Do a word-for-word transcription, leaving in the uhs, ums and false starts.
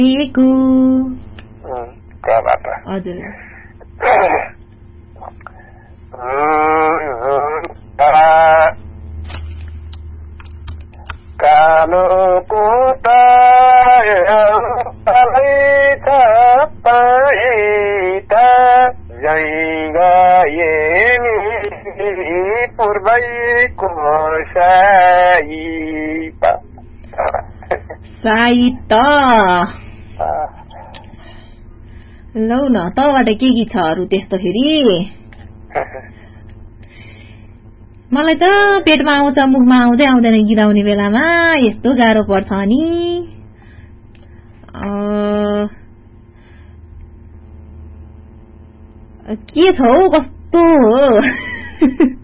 को कबाट हजुर कालो कोटा पाइता जै गए पूर्वैको साइपा साइत लौ न तबाट के के छ अरू त्यस्तो फेरि मलाई त पेटमा आउँछ मुखमा आउँदै आउँदैन गिराउने बेलामा यस्तो गाह्रो पर्छ अनि के छ हौ कस्तो हो